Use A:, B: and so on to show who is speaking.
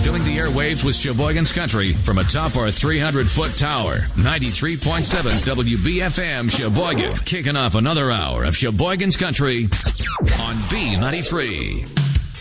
A: Filling the airwaves with Sheboygan's Country from atop our 300-foot tower. 93.7 WBFM Sheboygan. Kicking off another hour of Sheboygan's Country on B93.